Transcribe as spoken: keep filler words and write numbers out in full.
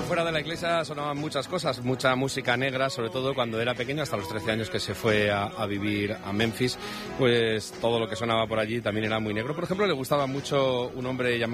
fuera de la iglesia sonaban muchas cosas, mucha música negra, sobre todo cuando era pequeño, hasta los trece años que se fue a, a vivir a Memphis, pues todo lo que sonaba por allí también era muy negro. Por ejemplo, le gustaba mucho un hombre llamado